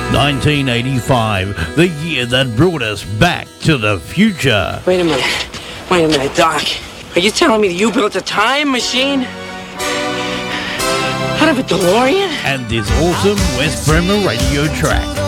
1985, the year that brought us back to the future. Wait a minute, Doc. Are you telling me that you built a time machine? Out of a DeLorean? And this awesome West Bremer radio track.